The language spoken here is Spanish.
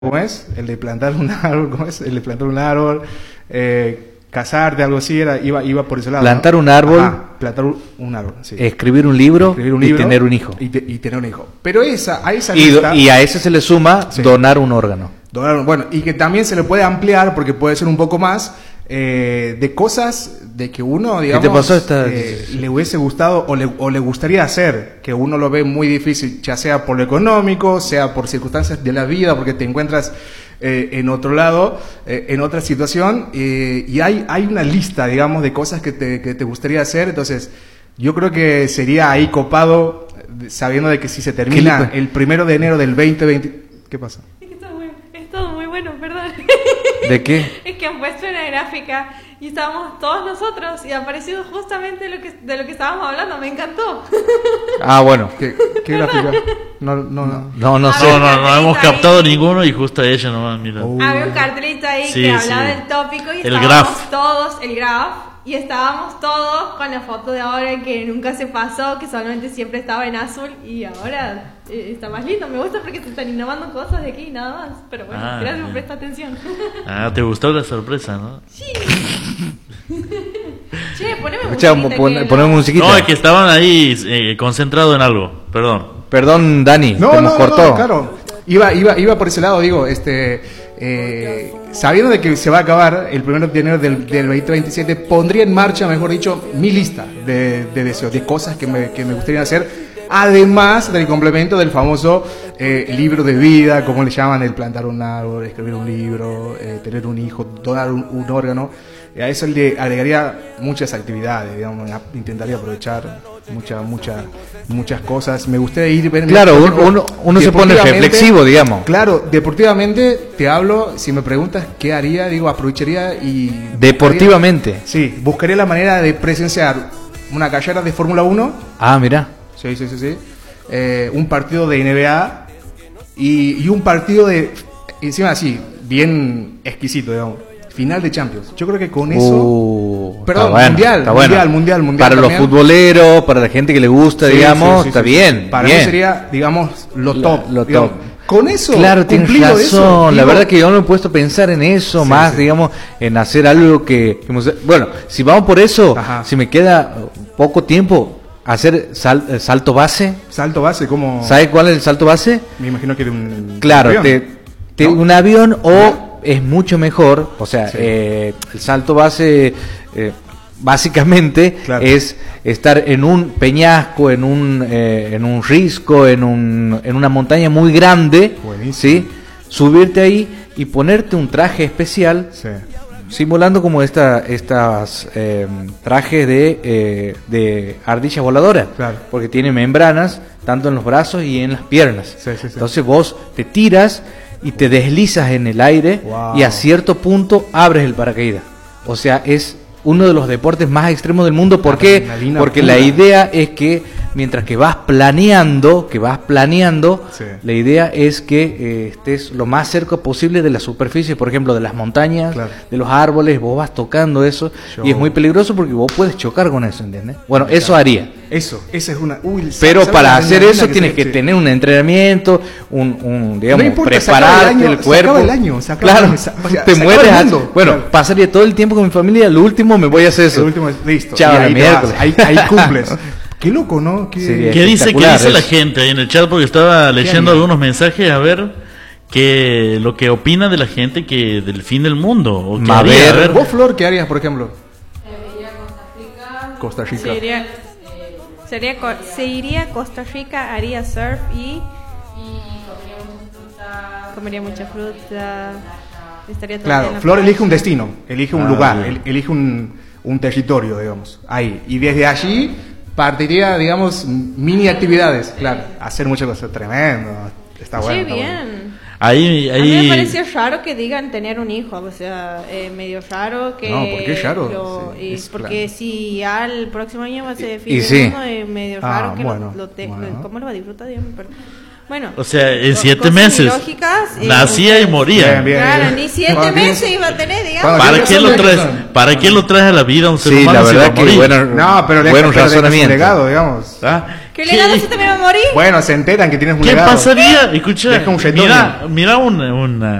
¿cómo es? El de plantar un árbol, ¿cómo es? El de plantar un árbol, casarte, algo así, iba por ese lado. Plantar, ¿no?, un árbol. Ajá, plantar un árbol, sí. Escribir un libro y tener un hijo. Y tener un hijo. Pero a esa lista, y a eso se le suma, sí, donar un órgano. Bueno, y que también se le puede ampliar, porque puede ser un poco más, de cosas de que uno, digamos, ¿qué te pasó le hubiese gustado o le gustaría hacer, que uno lo ve muy difícil, ya sea por lo económico, sea por circunstancias de la vida, porque te encuentras en otro lado, en otra situación, y hay una lista, digamos, de cosas que te gustaría hacer. Entonces yo creo que sería ahí copado, sabiendo de que si se termina el 1 de enero del 2020... ¿Qué pasa? Es todo muy bueno, perdón. ¿De qué? Es que han puesto una gráfica y estábamos todos nosotros y ha aparecido justamente de lo que estábamos hablando. Me encantó. Ah, bueno. ¿Qué gráfica? No sé. No hemos captado ninguno y justo ella nomás, mira. Había un cartelito ahí, sí, que hablaba del tópico y el estábamos graph. todos, el graph, y estábamos todos con la foto de ahora que nunca se pasó, que solamente siempre estaba en azul y ahora está más lindo. Me gusta porque se están innovando cosas de aquí y nada más. Pero bueno, gracias por prestar atención. ¿Te gustó la sorpresa, no? Sí. Che, poneme musiquita. No, es que estaban ahí concentrados en algo. Perdón, Dani, no, cortó. No, claro. Iba por ese lado, digo, sabiendo de que se va a acabar el 1 de enero del 2027, pondría en marcha, mejor dicho, mi lista de deseos, de cosas que me gustaría hacer, además del complemento del famoso libro de vida, como le llaman, el plantar un árbol, escribir un libro, tener un hijo, donar un órgano. A eso le agregaría muchas actividades, digamos, intentaría aprovechar muchas cosas. Me gustaría ir... Claro, uno se pone reflexivo, digamos. Claro, deportivamente te hablo, si me preguntas qué haría, digo, aprovecharía y... Deportivamente. Sí, buscaría la manera de presenciar una carrera de Fórmula 1. Ah, mira. Sí. Un partido de NBA y un partido de... Encima así, bien exquisito, digamos. Final de Champions. Yo creo que con eso... Perdón, mundial. Para los futboleros, para la gente que le gusta, sí, digamos, sí, está bien. Para mí sería, digamos, lo top. Top. Con eso, claro, tienes razón. Eso, la verdad que yo no me he puesto a pensar en eso, más, digamos, en hacer algo que... Bueno, si vamos por eso, si me queda poco tiempo, hacer salto base. Salto base, ¿cómo? ¿Sabes cuál es el salto base? Me imagino que de un... Claro, avión. ¿No? Un avión o... Es mucho mejor, o sea, el salto base básicamente es estar en un peñasco, en un risco, en una montaña muy grande, ¿sí? Subirte ahí y ponerte un traje especial, simulando como estas trajes de ardilla voladora, porque tiene membranas tanto en los brazos y en las piernas. Entonces vos te tiras y te deslizas en el aire y a cierto punto abres el paracaídas. O sea, es uno de los deportes más extremos del mundo. ¿Por qué? Porque la idea es que mientras que vas planeando, la idea es que estés lo más cerca posible de la superficie, por ejemplo, de las montañas, de los árboles. Vos vas tocando eso y es muy peligroso porque vos puedes chocar con eso, ¿entiendes? Bueno, eso haría. Esa es una... pero para hacer eso tienes que tener un entrenamiento, digamos, no prepararte el cuerpo. Se acaba el año. Claro, te mueres. Bueno, pasaría todo el tiempo con mi familia, el último me voy a hacer eso. El último, listo. Chao, ahí miércoles. Ahí cumples. Qué loco, ¿no? ¿Qué dice la gente ahí en el chat? Porque estaba leyendo algunos mensajes, a ver lo que opina de la gente que del fin del mundo. O a ver. ¿Vos, Flor, qué harías, por ejemplo? Iría a Costa Rica. Se iría a Costa Rica, haría surf y comería mucha fruta. Estaría todo claro, Flor elige un destino, elige un lugar, elige un territorio, digamos, ahí. Y desde allí partiría, digamos, mini actividades, claro, hacer muchas cosas, tremendo, está bueno. Sí, bien. Ahí... A mí me pareció raro que digan tener un hijo, o sea, medio raro que... No, ¿por qué raro? Porque si ya el próximo año va a ser fin de mundo, es medio raro que ¿cómo lo va a disfrutar? Bueno, o sea, en 7 meses lógicas, nacía y moría. Claro, ni 7 meses iba a tener, digamos. ¿Para qué lo traes a la vida un ser humano? La verdad que no, pero buen razonamiento. Legado, digamos. ¿Qué legado si también va a morir? Bueno, se enteran que tienes un ¿Qué legado. pasaría? Escucha, Deja un mira una